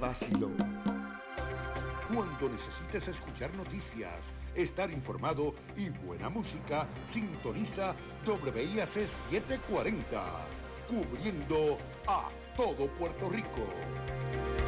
vacilón. Cuando necesites escuchar noticias, estar informado y buena música, sintoniza WIAC 740, cubriendo a todo Puerto Rico.